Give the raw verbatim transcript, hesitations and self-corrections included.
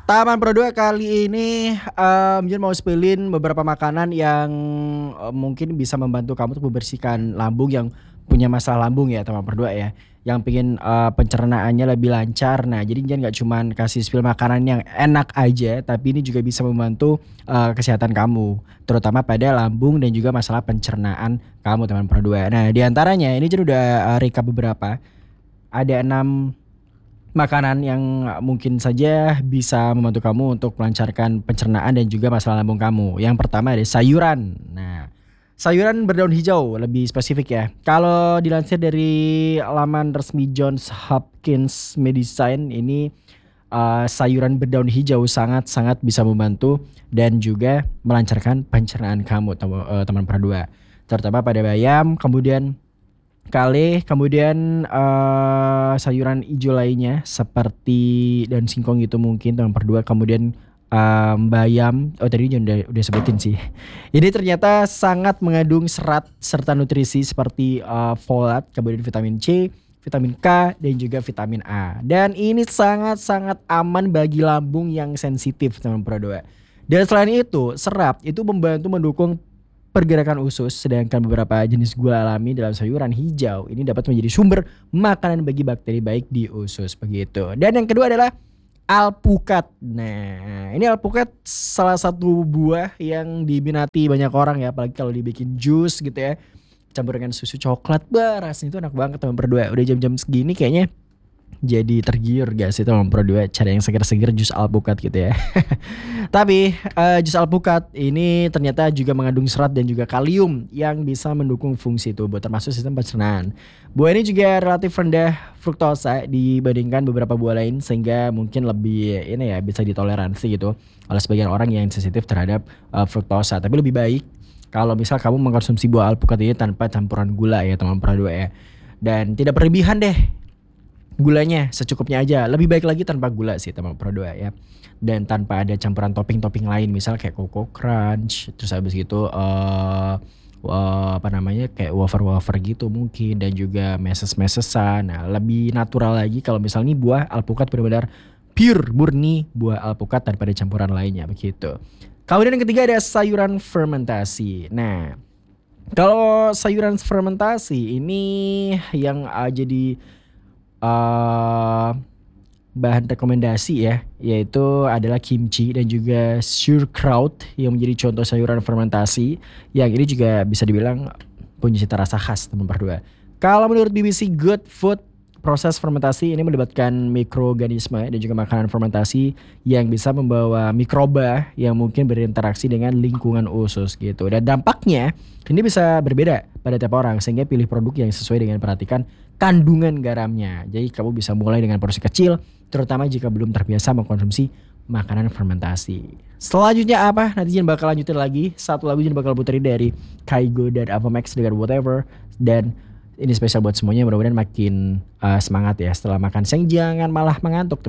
Taman Pro dua kali ini, mmm, Jun mau spill-in beberapa makanan yang, eee, mungkin bisa membantu kamu untuk membersihkan lambung yang punya masalah lambung ya, Taman Pro dua ya, yang pengen, eee, pencernaannya lebih lancar. Nah, jadi Jan nggak cuman kasih spill makanan yang enak aja, tapi ini juga bisa membantu, eee, kesehatan kamu, terutama pada lambung dan juga masalah pencernaan kamu, Taman Pro dua. Nah, di antaranya ini Jan udah, eee, recap beberapa, ada enam makanan yang mungkin saja bisa membantu kamu untuk melancarkan pencernaan dan juga masalah lambung kamu. Yang pertama ada sayuran. Nah, sayuran berdaun hijau lebih spesifik ya. Kalau dilansir dari laman resmi Johns Hopkins Medicine ini, eee, sayuran berdaun hijau sangat-sangat bisa membantu dan juga melancarkan pencernaan kamu tamo eee, teman Pro dua. Terutama pada bayam, kemudian kale, kemudian, eee, sayuran ijo lainnya seperti daun singkong gitu mungkin teman Pro dua, kemudian, mmm, bayam, oh tadi Jan udah udah sebutin sih. Ini ternyata sangat mengandung serat serta nutrisi seperti, eee, folat, kemudian vitamin C, vitamin K, dan juga vitamin A. Dan ini sangat-sangat aman bagi lambung yang sensitif teman Pro dua. Dan selain itu, serat itu membantu mendukung pergerakan usus, sedangkan beberapa jenis gula alami dalam sayuran hijau ini dapat menjadi sumber makanan bagi bakteri baik di usus, begitu. Dan yang kedua adalah alpukat. Nah, ini alpukat salah satu buah yang diminati banyak orang ya, apalagi kalau dibikin jus gitu ya, campur dengan susu coklat, wah rasanya itu enak banget teman Pro dua. Udah jam-jam segini kayaknya jadi tergiur gak sih teman Pro dua cari yang seger-seger jus alpukat gitu ya. Tapi, eee, jus alpukat ini ternyata juga mengandung serat dan juga kalium yang bisa mendukung fungsi tubuh termasuk sistem pencernaan. Buah ini juga relatif rendah fruktosa dibandingkan beberapa buah lain sehingga mungkin lebih ini ya, bisa ditoleransi gitu oleh sebagian orang yang sensitif terhadap, eee, fruktosa. Tapi lebih baik kalau misal kamu mengkonsumsi buah alpukat ini tanpa campuran gula ya teman Pro dua ya. Dan tidak berlebihan deh gulanya, secukupnya aja. Lebih baik lagi tanpa gula sih teman Pro dua ya. Dan tanpa ada campuran topping-topping lain misal kayak Koko Krunch, terus habis gitu, eee eee, apa namanya, kayak wafer-wafer gitu mungkin dan juga meses-mesesan. Nah, lebih natural lagi kalau misal nih buah alpukat benar-benar pure, murni buah alpukat tanpa ada campuran lainnya, begitu. Kemudian yang ketiga ada sayuran fermentasi. Nah, kalau sayuran fermentasi ini yang, eee, jadi, eee, bahan rekomendasi ya, yaitu adalah kimchi dan juga sauerkraut yang menjadi contoh sayuran fermentasi, yang ini juga bisa dibilang punya cita rasa khas teman Pro dua. Kalau menurut B B C Good Food, proses fermentasi ini melibatkan mikroorganisme dan juga makanan fermentasi yang bisa membawa mikroba yang mungkin berinteraksi dengan lingkungan usus gitu. Dan dampaknya ini bisa berbeda pada tiap orang sehingga pilih produk yang sesuai dengan perhatikan kandungan garamnya. Jadi kamu bisa mulai dengan porsi kecil, terutama jika belum terbiasa mengkonsumsi makanan fermentasi. Selanjutnya apa? Nanti Jan bakal lanjutin lagi. Satu lagu Jan bakal puterin dari Kygo dan Avamax dengan Whatever. Dan ini spesial buat semuanya, mudah-mudahan makin, eee, semangat ya setelah makan siang, jangan malah mengantuk.